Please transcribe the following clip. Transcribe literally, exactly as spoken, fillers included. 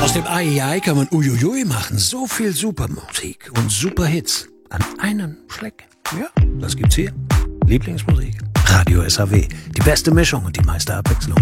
Aus dem Ai Ai kann man Uiuiui machen. So viel Supermusik und Superhits an einem Schleck. Ja, das gibt's hier. Lieblingsmusik. Radio S H W. Die beste Mischung und die meiste Abwechslung.